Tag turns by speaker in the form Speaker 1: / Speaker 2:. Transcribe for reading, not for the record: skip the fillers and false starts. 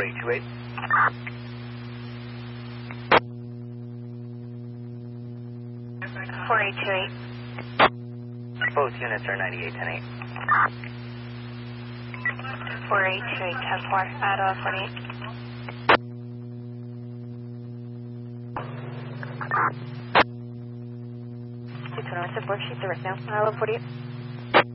Speaker 1: 4828.
Speaker 2: 4828.
Speaker 1: Both units are 9810-8.
Speaker 2: 4828, 10-4, at 48. Worksheet, direct now, 48.